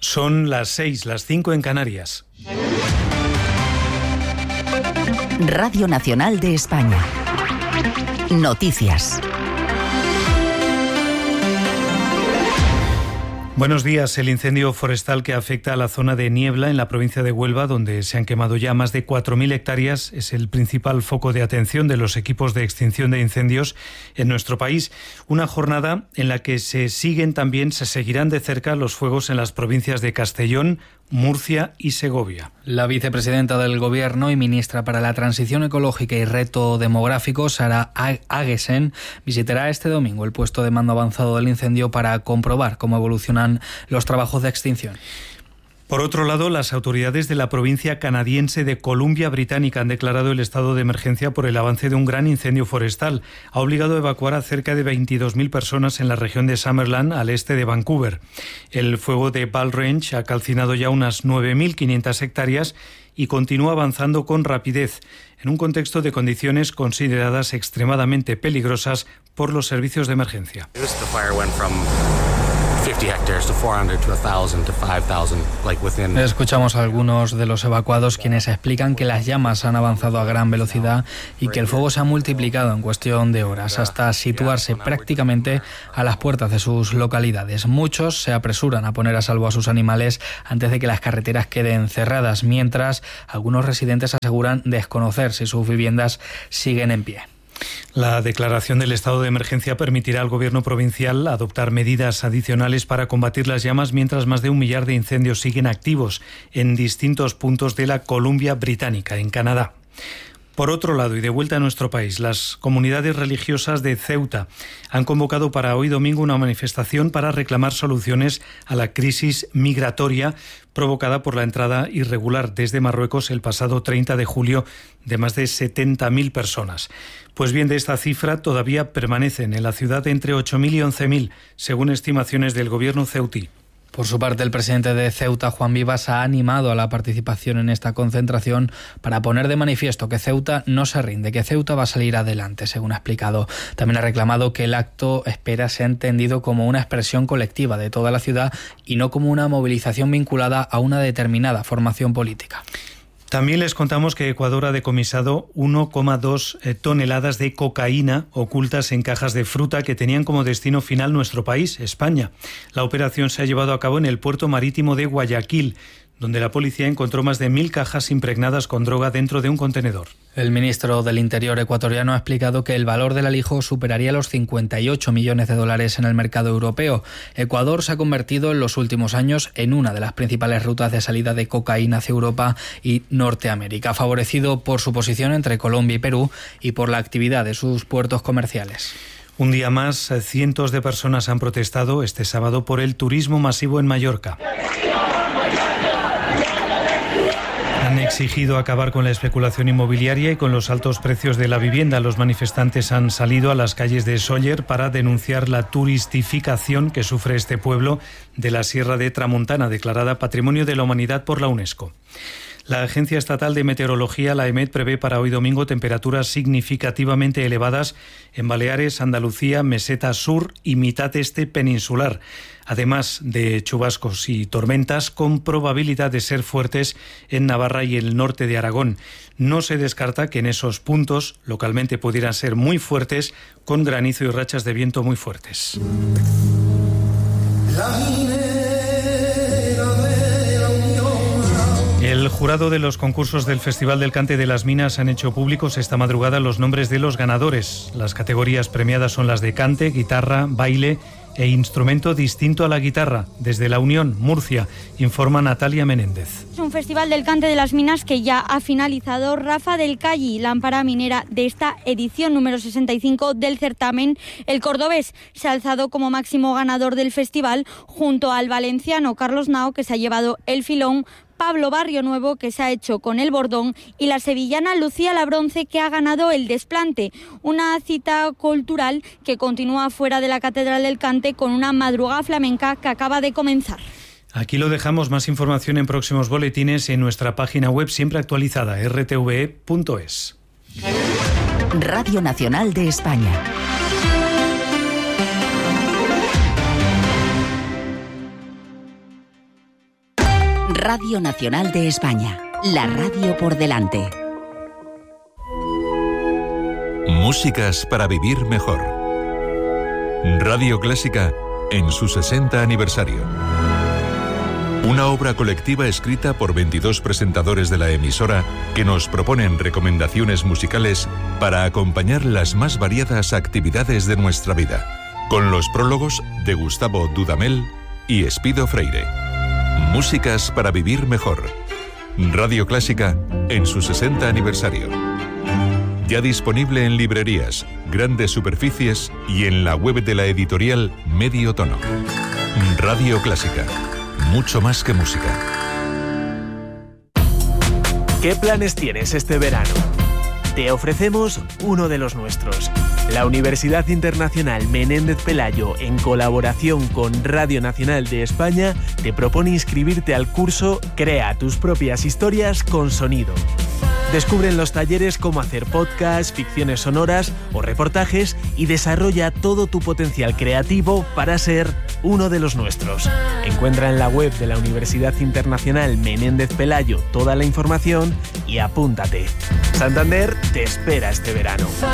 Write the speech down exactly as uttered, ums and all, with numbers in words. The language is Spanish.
Son las seis, las cinco en Canarias. Radio Nacional de España. Noticias. Buenos días. El incendio forestal que afecta a la zona de Niebla, en la provincia de Huelva, donde se han quemado ya más de cuatro mil hectáreas, es el principal foco de atención de los equipos de extinción de incendios en nuestro país. Una jornada en la que se siguen también, se seguirán de cerca los fuegos en las provincias de Castellón, Murcia y Segovia. La vicepresidenta del Gobierno y ministra para la Transición Ecológica y Reto Demográfico, Sara Agesen, visitará este domingo el puesto de mando avanzado del incendio para comprobar cómo evolucionan los trabajos de extinción. Por otro lado, las autoridades de la provincia canadiense de Columbia Británica han declarado el estado de emergencia por el avance de un gran incendio forestal. Ha obligado a evacuar a cerca de veintidós mil personas en la región de Summerland, al este de Vancouver. El fuego de Ball Range ha calcinado ya unas nueve mil quinientas hectáreas y continúa avanzando con rapidez, en un contexto de condiciones consideradas extremadamente peligrosas por los servicios de emergencia. Escuchamos a algunos de los evacuados quienes explican que las llamas han avanzado a gran velocidad y que el fuego se ha multiplicado en cuestión de horas hasta situarse prácticamente a las puertas de sus localidades. Muchos se apresuran a poner a salvo a sus animales antes de que las carreteras queden cerradas, mientras algunos residentes aseguran desconocer si sus viviendas siguen en pie. La declaración del estado de emergencia permitirá al gobierno provincial adoptar medidas adicionales para combatir las llamas, mientras más de un millar de incendios siguen activos en distintos puntos de la Columbia Británica, en Canadá. Por otro lado, y de vuelta a nuestro país, las comunidades religiosas de Ceuta han convocado para hoy domingo una manifestación para reclamar soluciones a la crisis migratoria provocada por la entrada irregular desde Marruecos el pasado treinta de julio de más de setenta mil personas. Pues bien, de esta cifra todavía permanecen en la ciudad entre ocho mil y once mil, según estimaciones del gobierno ceutí. Por su parte, el presidente de Ceuta, Juan Vivas, ha animado a la participación en esta concentración para poner de manifiesto que Ceuta no se rinde, que Ceuta va a salir adelante, según ha explicado. También ha reclamado que el acto espera sea entendido como una expresión colectiva de toda la ciudad y no como una movilización vinculada a una determinada formación política. También les contamos que Ecuador ha decomisado uno coma dos toneladas de cocaína ocultas en cajas de fruta que tenían como destino final nuestro país, España. La operación se ha llevado a cabo en el puerto marítimo de Guayaquil, donde la policía encontró más de mil cajas impregnadas con droga dentro de un contenedor. El ministro del Interior ecuatoriano ha explicado que el valor del alijo superaría los cincuenta y ocho millones de dólares en el mercado europeo. Ecuador se ha convertido en los últimos años en una de las principales rutas de salida de cocaína hacia Europa y Norteamérica, favorecido por su posición entre Colombia y Perú y por la actividad de sus puertos comerciales. Un día más, cientos de personas han protestado este sábado por el turismo masivo en Mallorca. Han exigido acabar con la especulación inmobiliaria y con los altos precios de la vivienda. Los manifestantes han salido a las calles de Sóller para denunciar la turistificación que sufre este pueblo de la Sierra de Tramontana, declarada Patrimonio de la Humanidad por la UNESCO. La Agencia Estatal de Meteorología, la EMET, prevé para hoy domingo temperaturas significativamente elevadas en Baleares, Andalucía, Meseta Sur y mitad este peninsular, además de chubascos y tormentas con probabilidad de ser fuertes en Navarra y el norte de Aragón. No se descarta que en esos puntos localmente pudieran ser muy fuertes, con granizo y rachas de viento muy fuertes. El jurado de los concursos del Festival del Cante de las Minas han hecho públicos esta madrugada los nombres de los ganadores. Las categorías premiadas son las de cante, guitarra, baile e instrumento distinto a la guitarra. Desde La Unión, Murcia, informa Natalia Menéndez. Es un Festival del Cante de las Minas que ya ha finalizado. Rafa del Calli, lámpara minera de esta edición número sesenta y cinco del certamen. El cordobés se ha alzado como máximo ganador del festival junto al valenciano Carlos Nao, que se ha llevado el filón, Pablo Barrio Nuevo, que se ha hecho con el bordón, y la sevillana Lucía Labronce, que ha ganado el desplante. Una cita cultural que continúa fuera de la Catedral del Cante con una madrugada flamenca que acaba de comenzar. Aquí lo dejamos. Más información en próximos boletines en nuestra página web siempre actualizada, erre te ve e punto es. Radio Nacional de España. Radio Nacional de España, la radio por delante. Músicas para vivir mejor. Radio Clásica en su sesenta aniversario. Una obra colectiva escrita por veintidós presentadores de la emisora que nos proponen recomendaciones musicales para acompañar las más variadas actividades de nuestra vida, con los prólogos de Gustavo Dudamel y Espido Freire. Músicas para vivir mejor. Radio Clásica en su sesenta aniversario. Ya disponible en librerías, grandes superficies y en la web de la editorial Medio Tono. Radio Clásica. Mucho más que música. ¿Qué planes tienes este verano? Te ofrecemos uno de los nuestros. La Universidad Internacional Menéndez Pelayo, en colaboración con Radio Nacional de España, te propone inscribirte al curso Crea tus propias historias con sonido. Descubre en los talleres cómo hacer podcasts, ficciones sonoras o reportajes y desarrolla todo tu potencial creativo para ser uno de los nuestros. Encuentra en la web de la Universidad Internacional Menéndez Pelayo toda la información y apúntate. Santander te espera este verano.